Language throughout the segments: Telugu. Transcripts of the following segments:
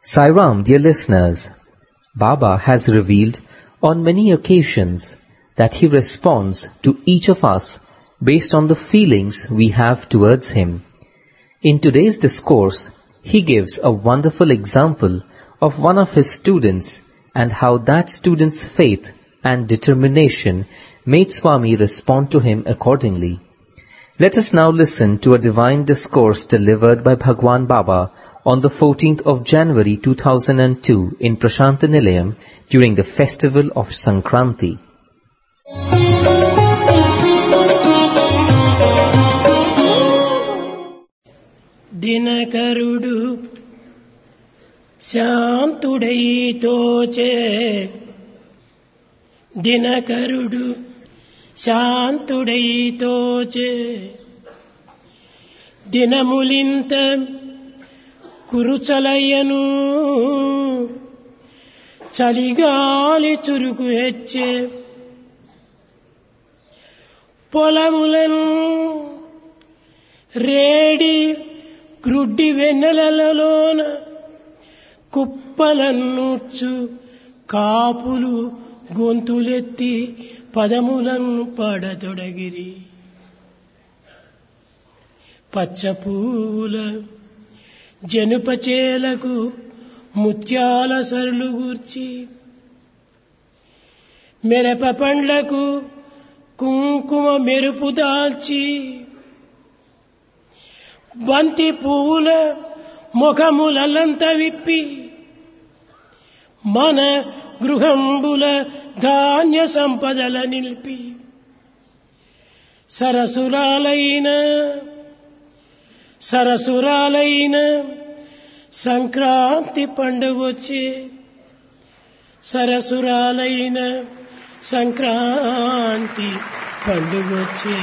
Sai Ram, dear listeners, Baba has revealed on many occasions that he responds to each of us based on the feelings we have towards him. In today's discourse, he gives a wonderful example of one of his students and how that student's faith and determination made Swami respond to him accordingly. Let us now listen to a divine discourse delivered by Bhagwan Baba on the 14th of January 2002 in Prashanti Nilayam during the festival of Sankranti. దినకరుడు శాంతుడై తోచే దినకరుడు శాంతుడై తోచే దినములింత కురుచలయ్యను చలిగాలి చురుకు హెచ్చే పొలములను రేడి గ్రుడ్డి వెన్నెలలోన కుప్పలన్నూర్చు కాపులు గొంతులెత్తి పదములను పాడతొడగిరి. పచ్చపూల జనుపచేలకు ముత్యాల సరులు గూర్చి మెరప పండ్లకు కుంకుమ మెరుపు దాల్చి బంతి పువ్వుల ముఖములంత విప్పి మన గృహంబుల ధాన్య సంపదల నిలిపి సరసురాలైన Sankranti పండుగొచ్చే సరసురాలైన Sankranti పండుగొచ్చే.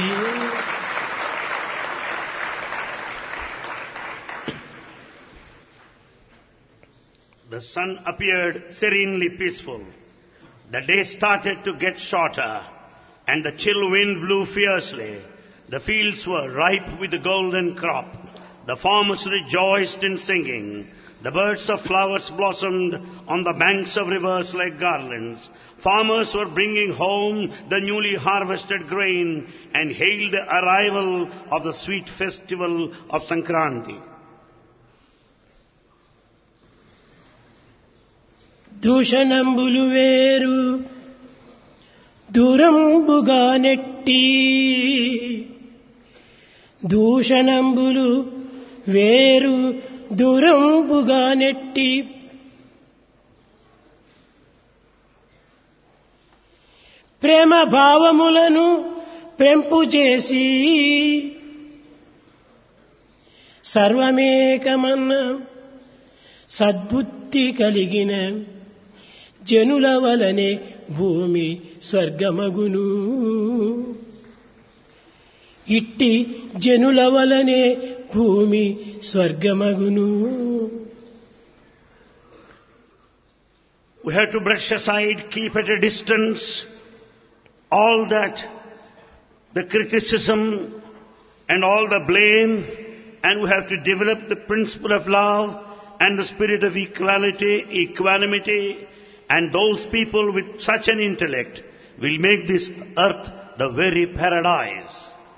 The sun appeared serenely peaceful. The day started to get shorter, and the chill wind blew fiercely. The fields were ripe with the golden crop. The farmers rejoiced in singing. The birds of flowers blossomed on the banks of rivers like garlands. Farmers were bringing home the newly harvested grain and hailed the arrival of the sweet festival of Sankranti. దూషణంబులు వేరు దూరంబుగా నెట్టి దూషణంబులు వేరు దూరంబుగా నెట్టి ప్రేమ భావములను పెంపు చేసి సర్వమేకమన్న సద్బుద్ధి కలిగిన జనుల వలనే భూమి స్వర్గమగును. ఇట్టి జనుల వలనే భూమి స్వర్గమగును. We have to brush aside, keep at a distance all that, the criticism and all the blame, and we have to develop the principle of love and the spirit of equality, equanimity, and those people with such an intellect will make this earth the very paradise.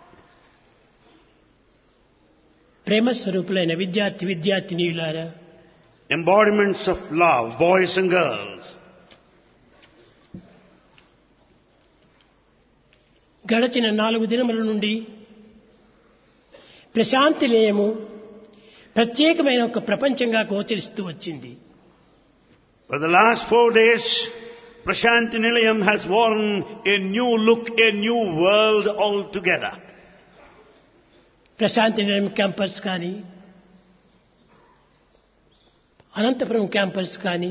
Prema స్వరూపులైన విద్యార్థినీయులారా, Embodiments of love, boys and girls. గడచిన 4 దినముల నుండి ప్రశాంతి నిలయము ప్రత్యేకమైన ఒక ప్రపంచంగా గోచరిస్తూ వచ్చింది. For the last 4 days, Prashanti Nilayam has worn a new look, a new world altogether. Prashanti నిలయం క్యాంపస్ కానీ, అనంతపురం క్యాంపస్ కానీ,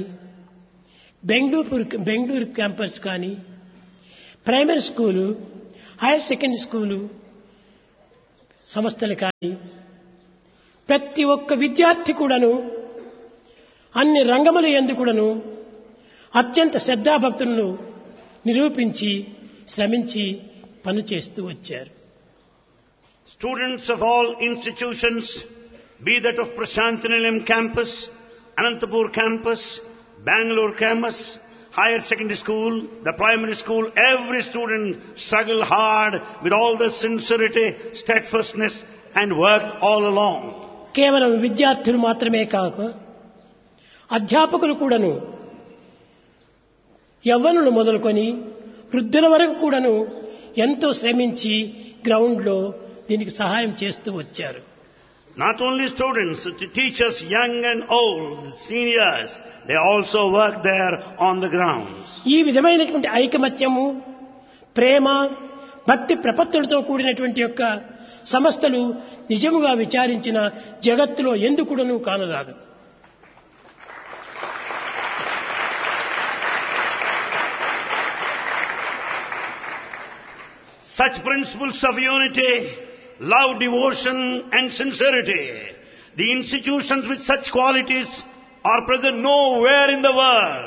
బెంగళూరు క్యాంపస్ కానీ, primary school, higher secondary school సంస్థలు కానీ, ప్రతి ఒక్క విద్యార్థి కూడాను అన్ని రంగముల యందు కూడాను అత్యంత శ్రద్ధాభక్తులను నిరూపించి శ్రమించి పనిచేస్తూ వచ్చారు. Students of all institutions, be that of Prashanti Nilayam campus Anantapur campus, Bangalore campus, higher secondary school, the primary school, every student struggled hard with all the sincerity, steadfastness and worked all along. కేవలం విద్యార్థులు మాత్రమే కాక అధ్యాపకులు కూడాను యవ్వనులు మొదలుకొని వృద్ధుల వరకు కూడాను ఎంతో శ్రమించి గ్రౌండ్లో దీనికి సహాయం చేస్తూ వచ్చారు. Not only students, the teachers, young and old, seniors, they also work there on the grounds. ఈ విధమైనటువంటి ఐకమత్యము, ప్రేమ, భక్తి ప్రపత్తులతో కూడినటువంటి యొక్క సంస్థలు నిజముగా విచారించిన జగత్తులో ఎందుకుడను కానరాదు. Such principles of unity, love, devotion and sincerity, the institutions with such qualities are present nowhere in the world.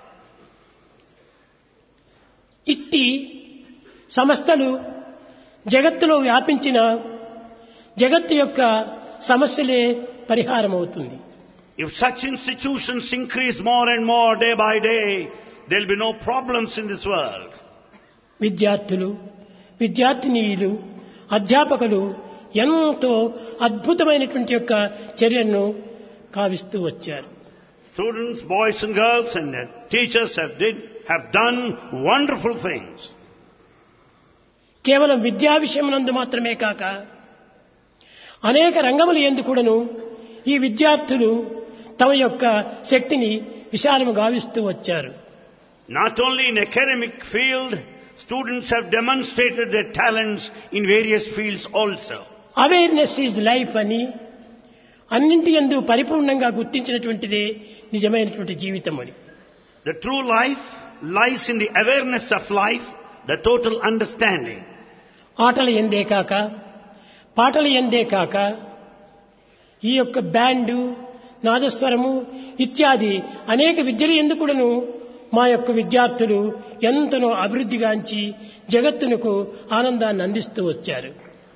ఇట్టి సంస్థలు జగత్తులో వ్యాపించిన జగత్తు యొక్క సమస్యలే పరిహారం అవుతుంది. If such institutions increase more and more day by day, there will be no problems in this world. విద్యార్థులు, విద్యార్థినీయులు, అధ్యాపకులు ఎంతో అద్భుతమైనటువంటి యొక్క చర్యను కావిస్తూ వచ్చారు. Students, boys and girls and teachers have done wonderful things. కేవలం విద్యా విషయమునందు మాత్రమే కాక అనేక రంగముల యందు కూడాను ఈ విద్యార్థులు తమ యొక్క శక్తిని విశాలము గావిస్తూ వచ్చారు. Not only in academic field, students have demonstrated their talents in various fields also. Awareness is life అని అన్నింటి యందు పరిపూర్ణంగా గుర్తించినటువంటిదే నిజమైనటువంటి జీవితం అని. The true life lies in the awareness of life, the total understanding. ఆటల యందే కాక, పాటల యందే కాక ఈ యొక్క బ్యాండు, నాదస్వరము ఇత్యాది అనేక విద్యల యందు కూడాను మా యొక్క విద్యార్థులు ఎంతనో అభివృద్ధిగాంచి జగత్తునకు ఆనందాన్ని అందిస్తూ వచ్చారు.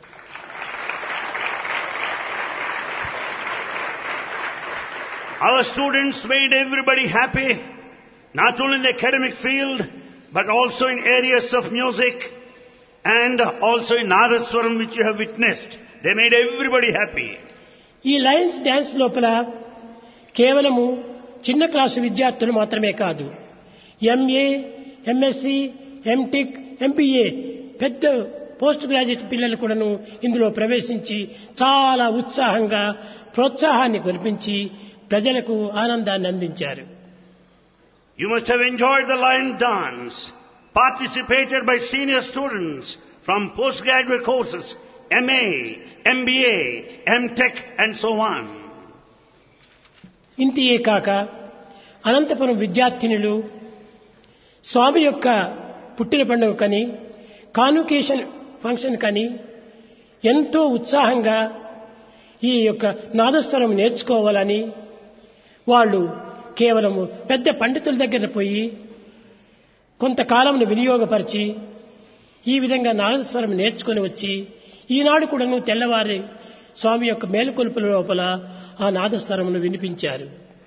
Our students made everybody happy, not only in the academic field, but also in areas of music and also in Nadaswaram, which you have witnessed. They made everybody happy. ఈ లయన్స్ డ్యాన్స్ లోపల కేవలము చిన్న క్లాసు విద్యార్థులు మాత్రమే కాదు, ఎంఏ, ఎంఎస్సి, ఎంటెక్, ఎంబీఏ పెద్ద పోస్ట్ గ్రాడ్యుయేట్ పిల్లలు కూడాను ఇందులో ప్రవేశించి చాలా ఉత్సాహంగా ప్రోత్సాహాన్ని కల్పించి ప్రజలకు ఆనందాన్ని అందించారు. You must have enjoyed the lion dance, participated by senior students from postgraduate courses, MA, MBA, MTech and so on. ఇంతియే కాక అనంతపురం విద్యార్థినులు స్వామి యొక్క పుట్టిన పండుగ కని, కాన్వకేషన్ ఫంక్షన్ కని ఎంతో ఉత్సాహంగా ఈ యొక్క నాదస్వరం నేర్చుకోవాలని వాళ్ళు కేవలము పెద్ద పండితుల దగ్గర పోయి కొంతకాలంను వినియోగపరిచి ఈ విధంగా నాదస్వరం నేర్చుకుని వచ్చి ఈనాడు కూడాను తెల్లవారి స్వామి యొక్క మేలుకొలుపుల లోపల ఆ నాదస్వరమును వినిపించారు.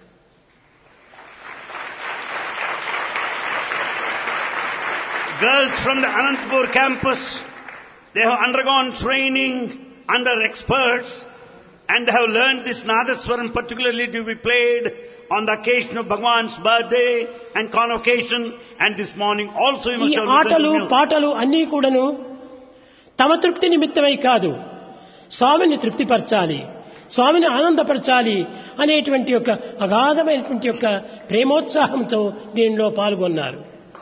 Girls from the Anantapur campus, they have undergone training under experts and have learned this Nadaswaram particularly to be played on the occasion of Bhagwan's birthday and convocation, and this morning also you must ఈ have listened to ఆటలు music. పాటలు అన్నీ కూడాను తమ తృప్తి నిమిత్తమై కాదు, స్వామిని తృప్తిపరచాలి, స్వామిని ఆనందపరచాలి అనేటువంటి యొక్క అగాధమైనటువంటి యొక్క ప్రేమోత్సాహంతో దీనిలో పాల్గొన్నారు.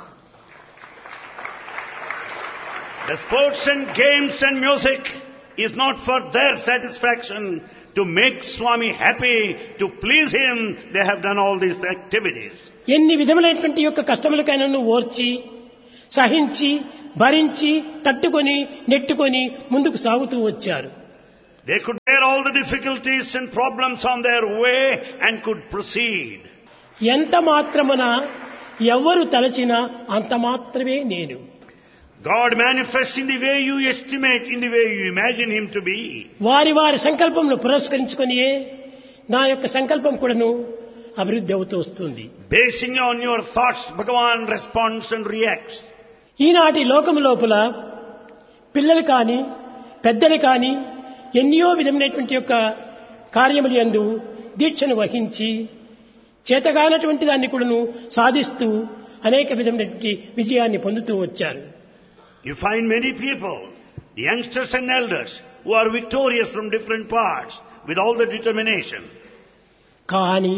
The sports and games and music is not for their satisfaction, to make Swami happy, to please him. They have done all these activities. ఎన్ని విధములైనటువంటి యొక్క కష్టములకైనా ఓర్చి సహించి భరించి తట్టుకొని నెట్టుకొని ముందుకు సాగుతూ వచ్చారు. They could bear all the difficulties and problems on their way and could proceed. ఎంత మాత్రమున ఎవరు తలచినా అంత మాత్రమే నేను. God manifests in the way you estimate, in the way you imagine him to be. వారి వారి సంకల్పంలో పురస్కరించుకొనియే నా యొక్క సంకల్పం కూడాను అభివృద్ధి అవుతూ వస్తుంది. Basing on your thoughts, Bhagavan responds and reacts. ఈనాటి లోకం లోపల పిల్లలు కానీ పెద్దలు కానీ ఎన్నో విధమైనటువంటి యొక్క కార్యములు యందు దీక్షను వహించి చేతగానటువంటి దాన్ని కూడాను సాధిస్తూ అనేక విధమైనటువంటి విజయాన్ని పొందుతూ వచ్చారు. You find many people, the youngsters and elders, who are victorious from different parts with all the determination. కానీ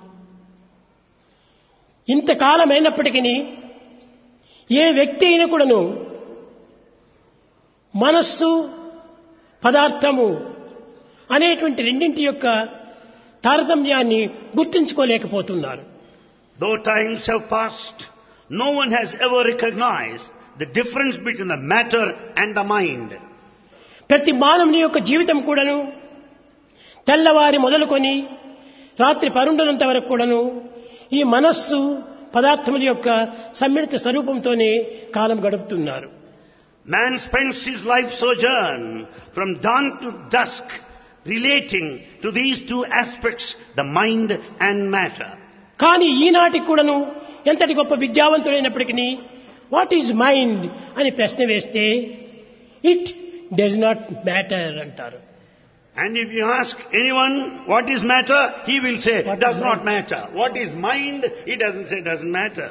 ఇంతకాలమైనప్పటికీ ఏ వ్యక్తి అయినా కూడాను మనస్సు పదార్థము అనేటువంటి రెండింటి యొక్క తారతమ్యాన్ని గుర్తించుకోలేకపోతున్నారు. Though times have passed, no one has ever recognized the difference between the matter and the mind. ప్రతి మానవుని యొక్క జీవితం కూడాను తెల్లవారి మొదలుకొని రాత్రి పరుండనంత వరకు కూడాను ఈ మనస్సు పదార్థముల యొక్క సమ్మిళిత స్వరూపంతోనే కాలం గడుపుతున్నారు. Man spends his life sojourn from dawn to dusk relating to these two aspects, the mind and matter. కానీ ఈనాటికి కూడాను ఎంతటి గొప్ప విద్యావంతుడైనప్పటికీ వాట్ ఈజ్ మైండ్ అని ప్రశ్న వేస్తే ఇట్ డస్ నాట్ మ్యాటర్ అంటారు. And if you ask anyone what is matter, he will say What does is not mind? matter. What is mind? He doesn't say doesn't matter.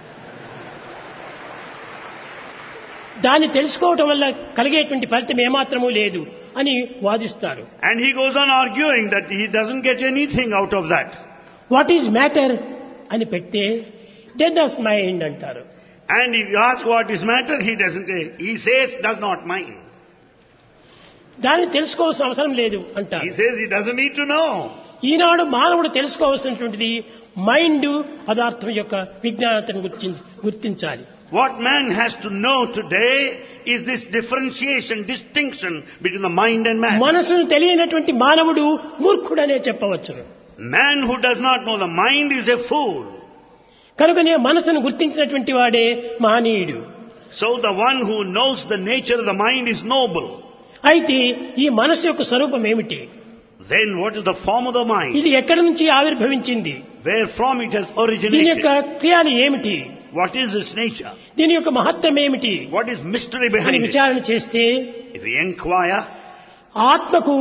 దాన్ని తెలుసుకోవటం వల్ల కలిగేటువంటి ఫలితం ఏమాత్రమూ లేదు అని వాదిస్తారు. And he goes on arguing that he doesn't get anything out of that. What is matter అని పెడితే డెడ్ డస్ మైండ్ అంటారు. And if you ask what is matter, he doesn't say. He says does not mind. దాన్ని తెలుసుకోవాల్సిన అవసరం లేదు అంటారు. He says he doesn't need to know. ఈనాడు మానవుడు తెలుసుకోవాల్సినటువంటిది మైండ్ పదార్థం యొక్క విజ్ఞానతను గుర్తించాలి. What man has to know today is this differentiation, distinction between the mind and matter. మనసును తెలియనటువంటి మానవుడు మూర్ఖుడనే చెప్పవచ్చు. Man who does not know the mind is a fool. కనుకనే మనసును గుర్తించినటువంటి వాడే మహనీయుడు. So the one who knows the nature of the mind is noble. అయితే ఈ మనసు యొక్క స్వరూపం ఏమిటి? Then what is the form of the mind? ఇది ఎక్కడి నుంచి ఆవిర్భవించింది? Where from it has దీని యొక్క originated? క్రియాలు ఏమిటి? What is its nature? దీని యొక్క మహత్వం ఏమిటి What is mystery అని behind it? విచారణ చేస్తే If we inquire, ఆత్మకు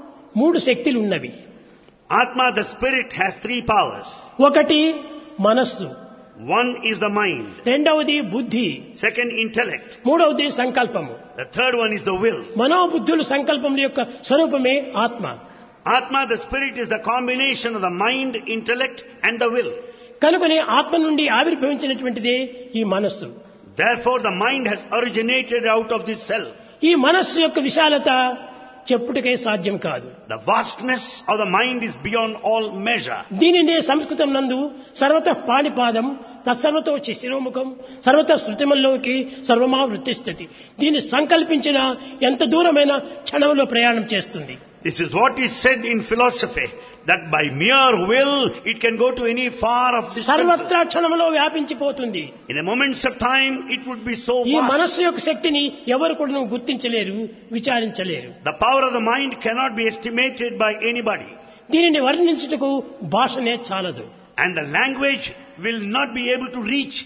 3 శక్తులు ఉన్నవి. Atma, the spirit, has 3 powers. ఒకటి మనస్సు, One is the mind. రెండవది బుద్ధి, Second, intellect. మూడవది సంకల్పము. The third one is the will. మనోబుద్ధులు సంకల్పముల యొక్క స్వరూపమే ఆత్మ. Atma, the spirit, is the combination of the mind, intellect and the will. కనుకనే ఆత్మ నుండి ఆవిర్భవించినటువంటిదే ఈ మనస్సు. Therefore, the mind has originated out of this self. ఈ మనస్సు యొక్క విశాలత చెప్పుటకే సాధ్యం కాదు. The vastness of the mind is beyond all measure. దీనినే సంస్కృతం నందు సర్వతః పాణిపాదం తత్సర్వతో శిరోముఖం సర్వతః శృతిమల్లోకి సర్వమా వృత్తిస్థితి. దీన్ని సంకల్పించిన ఎంత దూరమైన క్షణంలో ప్రయాణం చేస్తుంది. This is what is said in philosophy, that by mere will it can go to any far of distances. సర్వత్రా క్షణంలో వ్యాపించిపోతుంది. In a moments of time it would be so ఈ vast. మనస్సు యొక్క శక్తిని ఎవరు కూడా గుర్తించలేరు, విచారించలేరు. The power of the mind cannot be estimated by anybody. దీనిని వర్ణించుటకు భాషనే చాలదు. And the language will not be able to reach.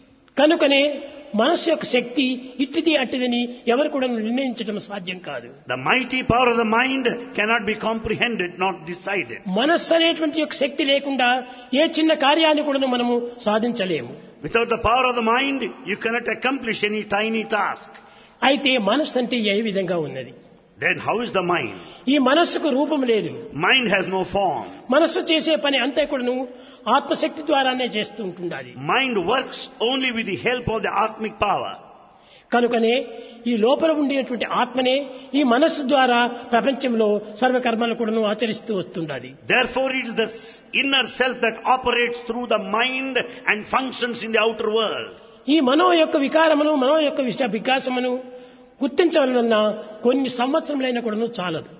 కనుకనే మనస్సు యొక్క శక్తి ఇట్టిది అట్టిదని ఎవరు కూడా నిర్ణయించడం సాధ్యం కాదు. The mighty power of the mind cannot be comprehended, not decided. మనస్సు అనేటువంటి యొక్క శక్తి లేకుండా ఏ చిన్న కార్యాన్ని కూడా మనము సాధించలేము. Without the power of the mind, you cannot accomplish any tiny task. అయితే మనస్సు అంటే ఏ విధంగా ఉన్నది? Then how is the mind? ఈ మనస్సుకు రూపం లేదు. Mind has no form. మనస్సు చేసే పని అంతా కూడాను ఆత్మశక్తి ద్వారానే చేస్తూ ఉంటుండాలి. Mind works only with the help of the Atmic power. కనుకనే ఈ లోపల ఉండేటువంటి ఆత్మనే ఈ మనస్సు ద్వారా ప్రపంచంలో సర్వకర్మలు కూడాను ఆచరిస్తూ వస్తుండాలి. Therefore it is the inner self that operates through the mind and functions in the outer world. ఈ మనో యొక్క వికారమును మనో యొక్క వికాసమును గుర్తించవలన కొన్ని సంవత్సరములైనా కూడాను చాలదు.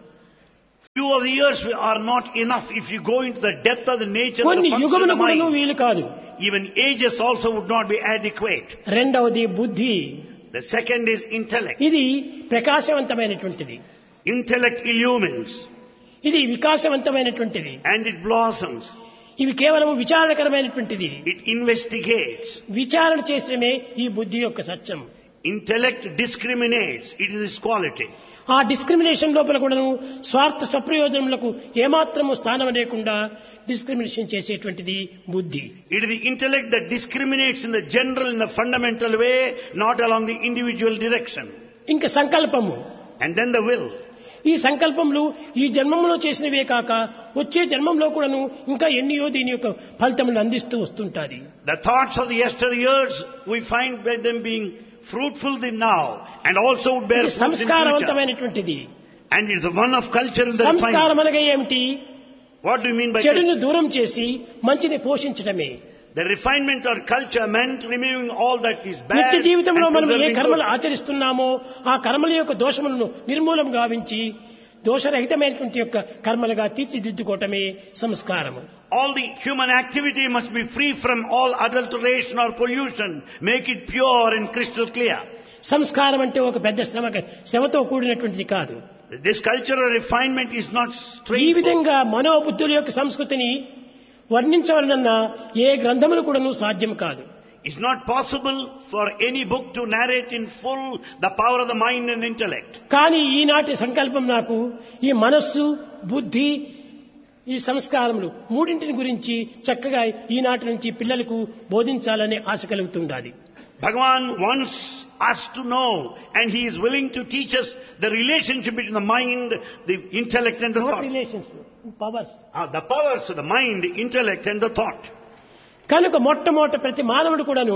Few of the years are not enough if you go into the depth of the nature of కొన్ని the function of యుగములు the కూడాను mind. వీలు కాదు. Even ages also would not be adequate. రెండవది బుద్ధి. The second is intellect. ఇది ప్రకాశవంతమైనటువంటిది. Intellect illumines ఇది వికాసవంతమైనటువంటిది. and it blossoms. ఇవి కేవలం విచారణకరమైనటువంటిది. It investigates. విచారణ చేసడమే ఈ బుద్ధి యొక్క సత్యం. Intellect discriminates. It is its quality. ఆ డిస్క్రిమినేషన్ లోపల కూడాను స్వార్థ సప్రయోజనములకు ఏమాత్రము స్థానం లేకుండా డిస్క్రిమినేషన్ చేసేటువంటిది బుద్ధి. It is the intellect that discriminates in the general, in the fundamental way, not along the individual direction. ఇంకా సంకల్పము. And then the will. ఈ సంకల్పములు ఈ జన్మంలో చేసినవే కాక వచ్చే జన్మంలో కూడాను ఇంకా ఎన్నియో దీని యొక్క ఫలితములను అందిస్తూ వస్తుంటాది. The thoughts of the yesteryears, we find by them being fruitful in now and also would bear fruit in future. సంస్కారవంతమైనటువంటిది. And it's the one of culture in the సంస్కారం refinement. అనగా ఏమిటి? What do you mean by చెడును దూరం చేసి మంచిని పోషించడమే. the refinement or culture meant removing all that is bad నిత్య జీవితంలో and మనం ఏ preserving కర్మలు good. ఆచరిస్తున్నామో ఆ కర్మల యొక్క దోషములను నిర్మూలం గావించి దోషరహితమైనటువంటి యొక్క కర్మలుగా తీర్చిదిద్దుకోవటమే సంస్కారము. All the human activity must be free from all adulteration or pollution. Make it pure and crystal clear. సంస్కారం అంటే ఒక పెద్ద శ్రమతో కూడినటువంటిది కాదు. This cultural refinement is not ఈ straightforward. విధంగా మనోబుద్ధుల యొక్క సంస్కృతిని వర్ణించవలనన్నా ఏ గ్రంథములు కూడాను సాధ్యం కాదు. It's not possible for any book to narrate in full the power of the mind and intellect. కానీ ఈనాటి సంకల్పం నాకు ఈ మనస్సు, బుద్ధి, ఈ సంస్కారములు మూడింటిని గురించి చక్కగా ఈనాటి నుంచి పిల్లలకు బోధించాలనే ఆశ కలుగుతుండాలి. Bhagavan wants us to know, and he is willing to teach us the relationship between the mind, the intellect and the thought. Relations, powers. The powers of the mind, intellect and the thought. కనుక మొట్టమొదట ప్రతి మానవుడు కూడాను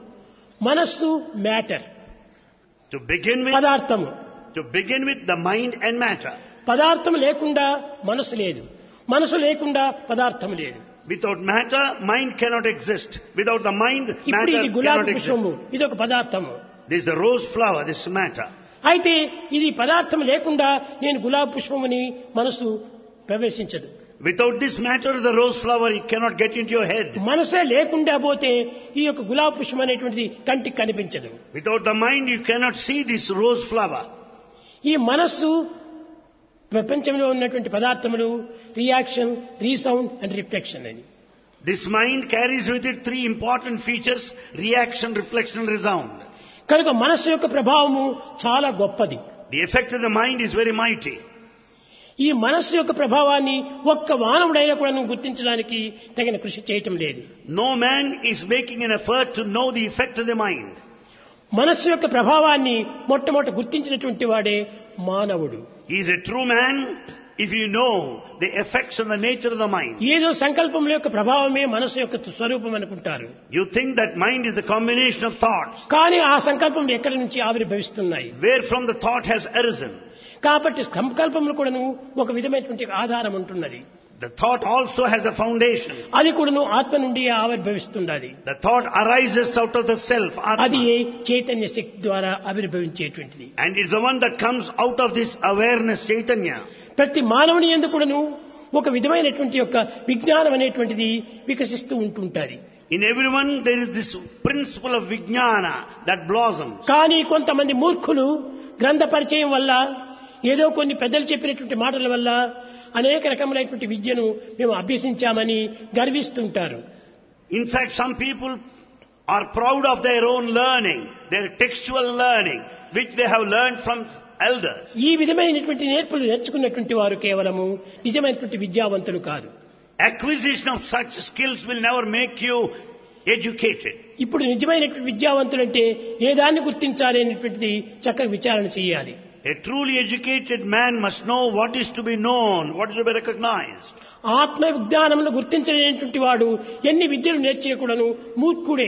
మనస్సు మ్యాటర్, To begin పదార్థము. with the mind and matter. పదార్థం లేకుండా మనసు లేదు, మనసు లేకుండా పదార్థం లేదు. Without matter, mind cannot exist. Without the mind, ఇప్పుడు matter ఇది గులాబీ cannot పుష్పము, exist. ఇది ఒక పదార్థము. This is the rose flower, this is matter. అయితే ఇది పదార్థం లేకుండా నేను గులాబీ పుష్పముని మనసు ప్రవేశించదు. Without this matter, the rose flower, it cannot get into your head. మనసే లేకుండా పోతే ఈ యొక్క గులాబీ పుష్పం అనేటువంటిది కంటికి కనిపించదు. Without the mind, you cannot see this rose flower. ఈ మనస్సు ప్రపంచంలో ఉన్నటువంటి పదార్థములు రియాక్షన్, రీసౌండ్ అండ్ రిఫ్లెక్షన్ అని. This mind carries with it three important features: reaction, reflection and resound. కనుక మనస్సు యొక్క ప్రభావము చాలా గొప్పది. The effect of the mind is very mighty. ఈ మనస్సు యొక్క ప్రభావాన్ని ఒక్క మానవుడైనా కూడా గుర్తించడానికి తగిన కృషి చేయటం లేదు. No man is making an effort to know the effect of the mind. మనస్సు యొక్క ప్రభావాన్ని మొట్టమొదట గుర్తించినటువంటి వాడే మానవుడు. He is a true man if you know the effects and the nature of the mind. ఏదో సంకల్పముల యొక్క ప్రభావమే మనస్సు యొక్క స్వరూపం అనుకుంటారు. You think that mind is the combination of thoughts. కానీ ఆ సంకల్పములు ఎక్కడి నుంచి ఆవిర్భవిస్తున్నాయి? Where from the thought has arisen. కాబట్టి సంకల్పములు కూడాను ఒక విధమైనటువంటి ఆధారం ఉంటున్నది. The thought also has a foundation. అది కూడాను ఆత్మ నుండి ఆవిర్భవిస్తున్నది. The thought arises out of the self, అది Atma. చైతన్య శక్తి ద్వారా ఆవిర్భవించేటువంటిది. And it's the one that comes out of this awareness, Chaitanya. ప్రతి మానవుని యందు కూడాను ఒక విధమైనటువంటి యొక్క విజ్ఞానం అనేటువంటిది వికసిస్తూ ఉంటుంటది. In everyone there is this principle of Vijnana that blossoms. కానీ కొంతమంది మూర్ఖులు గ్రంథ పరిచయం వల్ల ఏదో కొన్ని పెద్దలు చెప్పినటువంటి మాటల వల్ల అనేక రకములైనటువంటి విద్యను మేము అభ్యసించామని గర్విస్తుంటారు. In fact, some people are proud of their own learning, their textual learning, which they have learned from elders. ఈ విధమైనటువంటి నేర్పులు నేర్చుకున్నటువంటి వారు కేవలము నిజమైనటువంటి విద్యావంతులు కాదు. Acquisition of such skills will never make you educated. ఇప్పుడు నిజమైనటువంటి విద్యావంతులు అంటే ఏ దాన్ని గుర్తించాలి అనేటువంటిది చక్కగా విచారణ చేయాలి. A truly educated man must know what is to be known, what is to be recognized. ఆత్మ విజ్ఞానమును గుర్తించలేనటువంటి వాడు ఎన్ని విద్యలు నేర్చేయకూడను మూర్ఖుడే.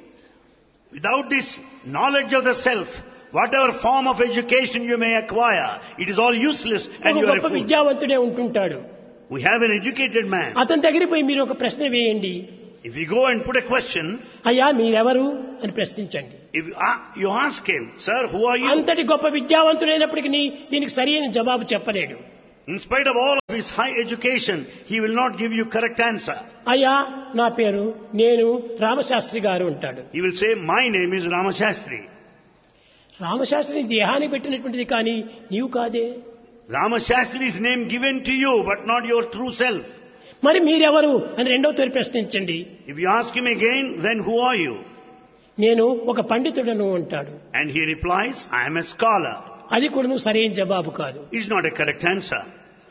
Without this knowledge of the self, whatever form of education you may acquire, it is all useless and ఒక you are a గొప్ప fool. విద్యావంతుడే ఉంటుంటాడు. We have an educated man. అతని దగ్గరికి పోయి మీరు ఒక ప్రశ్న వేయండి. If you go and put a question, అయ్యా మీరెవరు అని ప్రశ్నించండి. if you ask him, sir, who are you? అంతటి గొప్ప విద్యావంతుడైనప్పటికీ దీనికి సరైన జవాబు చెప్పలేడు. In spite of all of his high education, he will not give you correct answer. అయ్యా నా పేరు నేను రామశాస్త్రి గారు అంటాడు. He will say, my name is Ramashastri. రామశాస్త్రిని దేహానికి పెట్టినటువంటిది కానీ నీవు కాదే. Ramashastri's name given to you, but not your true self. మరి మీరెవరు అని రెండవ తూరి ప్రశ్నించండి. If you ask him again, then who are you? నేను ఒక పండితుడను అంటాడు. And he replies, I am a scholar. అది కూడా సరైన జవాబు కాదు. It's not a correct answer.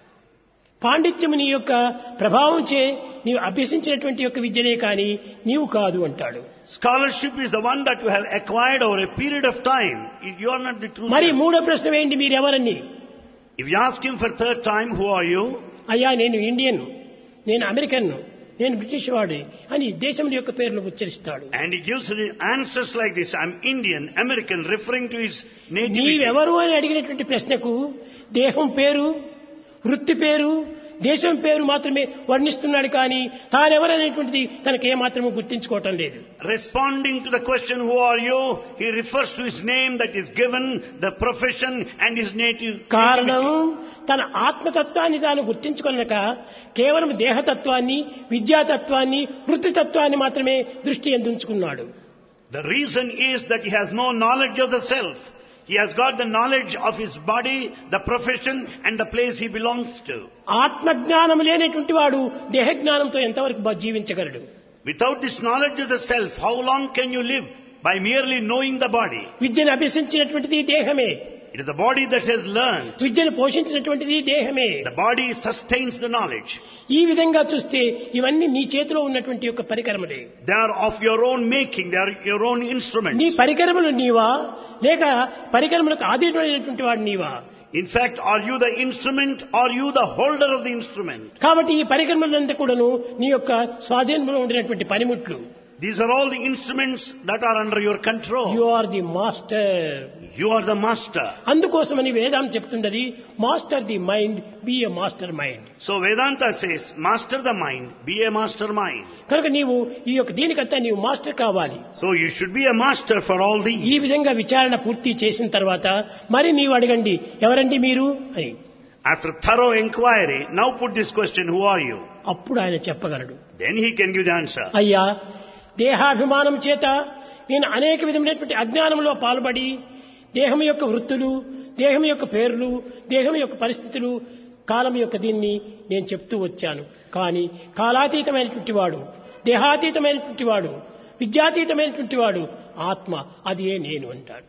పాండిత్యము నీ యొక్క ప్రభావం చే నీవు అభ్యసించినటువంటి యొక్క విద్యనే కానీ నీవు కాదు అంటాడు. Scholarship is the one that you have acquired over a period of time. You are not the true మరి self. మూడో ప్రశ్న ఏంటి, మీరెవరని? If you ask him for third time, who are you? అయ్యా నేను ఇండియన్, నేను అమెరికన్, నేను బ్రిటిష్ వాడి అని దేశం యొక్క పేర్లు ఉచ్చరిస్తాడు. And he gives answers like this, I'm Indian, American, referring to his nativity. నీవెవరు అని అడిగినటువంటి ప్రశ్నకు దేహం పేరు, వృత్తి పేరు, దేశం పేరు మాత్రమే వర్ణిస్తున్నాడు కానీ తానెవరనేటువంటిది తనకేమాత్రమూ గుర్తించుకోవటం లేదు. Responding to the question, who are you? He refers to his name that is given, the profession and his కారణం nativity. తన ఆత్మతత్వాన్ని తాను గుర్తించుకొనక కేవలం దేహతత్వాన్ని, విద్యాతత్వాన్ని, వృత్తితత్వాన్ని మాత్రమే దృష్టి ఎందుంచుకున్నాడు. The reason is that he has no knowledge of the self. He has got the knowledge of his body, the profession and the place he belongs to. ఆత్మజ్ఞానం లేనటువంటి వాడు దేహజ్ఞానంతో ఎంతవరకు జీవించగలడు? Without this knowledge of the self, how long can you live? By merely knowing the body. విద్యను అభ్యసించినటువంటిది దేహమే. It is the body that has learned. విద్యను పోషించినటువంటిది దేహమే. The body sustains the knowledge. ఈ విధంగా చూస్తే ఇవన్నీ నీ చేతిలో ఉన్నటువంటి యొక్క పరికరములే. They are of your own making. They are your own instruments. నీ పరికరములు నీవా లేక పరికరములకు ఆధీనమైనటువంటి వాడు నీవా? In fact, are you the instrument or you the holder of the instrument? కాబట్టి ఈ పరికరములంతా కూడాను నీ యొక్క స్వాధీనంలో ఉండినటువంటి పనిముట్లు. These are all the instruments that are under your control. You are the master. You are the master. అందుకోసమని వేదాంతం చెప్తున్నది, master the mind, B a master mind. So Vedanta says, master the mind, be a master mind. కనుక నీవు ఈ యొక్క దీనికంతా నీవు మాస్టర్ కావాలి. So you should be a master for all these. ఈ విధంగా విచారణ పూర్తి చేసిన తర్వాత మరి నీవు అడగండి, ఎవరండి మీరు అని. After thorough inquiry, now put this question, who are you? అప్పుడు ఆయన చెప్పగలడు. Then he can give the answer. అయ్యా, దేహాభిమానం చేత నేను అనేక విధమైనటువంటి అజ్ఞానంలో పాల్పడి దేహం యొక్క వృత్తులు, దేహం యొక్క పేర్లు, దేహం యొక్క పరిస్థితులు, కాలం యొక్క దీన్ని నేను చెప్తూ వచ్చాను. కానీ కాలాతీతమైనటువంటి వాడు, దేహాతీతమైనటువంటి వాడు, విద్యాతీతమైనటువంటి వాడు ఆత్మ, అదే నేను అంటాడు.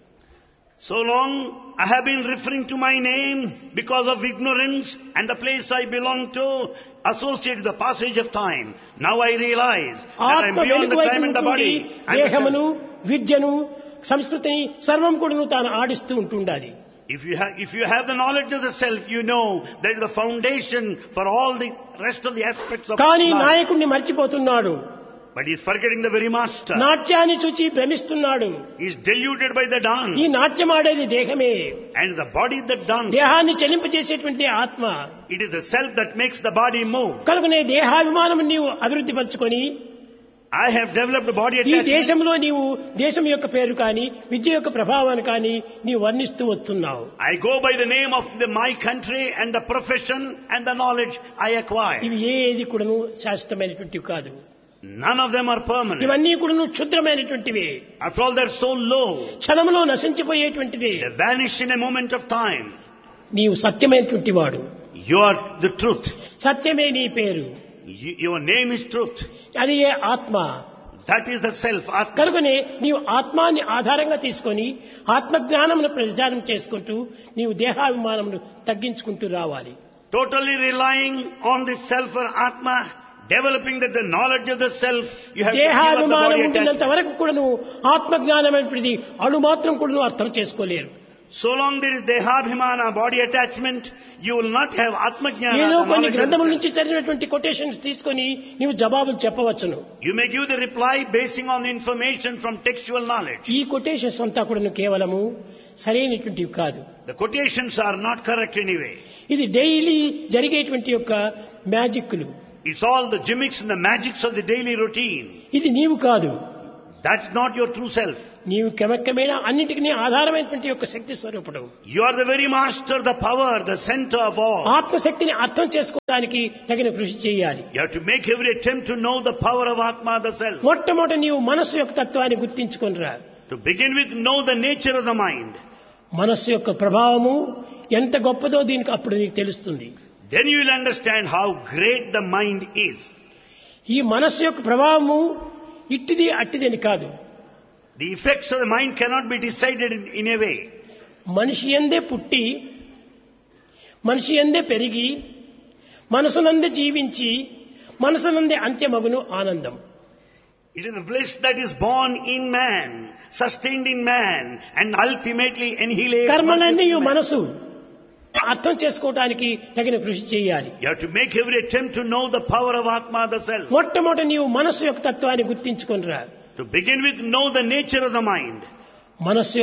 So long I have been referring to my name because of ignorance and the place I belong to, associated with the passage of time. Now I realize that I am beyond the time and the body. దేహమును, విద్యను, సంస్కృతిని సర్వం కూడా తాను ఆడిస్తూ ఉంటుండాలి. If you have the knowledge of the self, you know that is the foundation for all the rest of the aspects of కానీ life. నాయకుడిని మర్చిపోతున్నాడు. But he is forgetting the very master. నాట్యాన్ని చూచి భ్రమిస్తున్నాడు. He is deluded by the dance. ఈ నాట్యం ఆడేది దేహమే. And the body that dances. దేహాన్ని చెలింపజేసేటువంటి ఆత్మ. It is the self that makes the body move. కనుకనే దేహాభిమానం నీవు అభివృద్ధి పరచుకొని I have developed a body ఈ attachment. దేశంలో నీవు దేశం యొక్క పేరు కానీ విద్య యొక్క ప్రభావాన్ని కానీ నీవు వర్ణిస్తూ వస్తున్నావు. I go by the name of my country and the profession and the knowledge I acquire. ఇవి ఏది కూడాను శాశ్వతమైనటువంటివి కాదు. None of them are permanent. ఇవన్నీ కూడాను క్షుద్రమైనటువంటివి. After all, they're so low. క్షణంలో నశించిపోయేటువంటివి. They vanish in a moment of time. నీవు సత్యమైనటువంటి వాడు. You are the truth. సత్యమే నీ పేరు. Your name is truth. అది ఏ ఆత్మ. That is the self. Atma. కనుకనే నీవు ఆత్మాన్ని ఆధారంగా తీసుకొని ఆత్మజ్ఞానమును ప్రచారం చేసుకుంటూ నీవు దేహాభిమానమును తగ్గించుకుంటూ రావాలి. Totally relying on the self or Atma, developing that the knowledge of the self, you have to give up the దేహాభిమానం body ఉండినంత attachment. వరకు కూడా నువ్వు ఆత్మజ్ఞానమైనది అణు మాత్రం కూడా నువ్వు అర్థం చేసుకోలేరు. So long there is Dehabhimana, body attachment, you will not have Atma Jnana. ఏదో the కొన్ని knowledge of the గ్రంథముల self. నుంచి చదివినటువంటి కొటేషన్స్ తీసుకొని నీవు జవాబులు చెప్పవచ్చును. You may give the reply basing on the information from textual knowledge. ఈ కొటేషన్స్ అంతా కూడా కేవలము సరైనటువంటివి కాదు. The quotations are not correct anyway. ఇది డైలీ జరిగేటువంటి యొక్క మ్యాజిక్లు. It's all the gimmicks and the magics of the daily routine. ఇది నీవు కాదు. That's not your true self. నీవు క్రమక్రమేణా అన్నిటికీ ఆధారమైనటువంటి యొక్క శక్తి స్వరూపుడు. You are the very master, the power, the center of all. ఆత్మశక్తిని అర్థం చేసుకోవడానికి తగిన కృషి చేయాలి. You have to make every attempt to know the power of Atma, the self. మొట్టమొదట నీవు మనస్సు యొక్క తత్వాన్ని గుర్తించుకొనిరా. To begin with, know the nature of the mind. మనస్సు యొక్క ప్రభావము ఎంత గొప్పదో దీనికి అప్పుడు నీకు తెలుస్తుంది. Then you will understand how great the mind is. ఈ మనస్సు యొక్క ప్రభావము ఇట్టిది అట్టిది అని కాదు. The effects of the mind cannot be decided in a way. మనిషి యందే పుట్టి, మనిషి యందే పెరిగి, మనసునందే జీవించి, మనసునందే అంత్యమగును ఆనందం. It is the bliss that is born in man, sustained in man, and ultimately annihilates. కర్మలన్నీ మనసు అర్థం చేసుకోవడానికి తగిన కృషి చేయాలి. You have to make every attempt to know the power of Atma, the self. మొట్టమొదటి నీవు మనస్సు యొక్క తత్వాన్ని గుర్తించుకొనిరా. To begin with, know the nature of the mind. మనస్సు